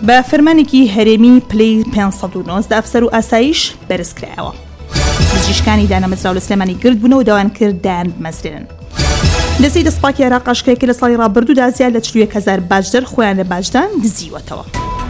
بە فەرمانێکی هەرێمی پلەی 519 ئەفسەر و ئاسایش بەرزکرایەوە. دژیشکانی دانەمەزراو لە سلێمانی گرد بوون و داوانکردیان بمەزرێنن. دەستی دەسپاکی عێراق ئاشکرا کە لە ساڵی ڕابردوودا زیاد لە 41,000 باشدەر خۆیان لە باشدان دزیوەتەوە.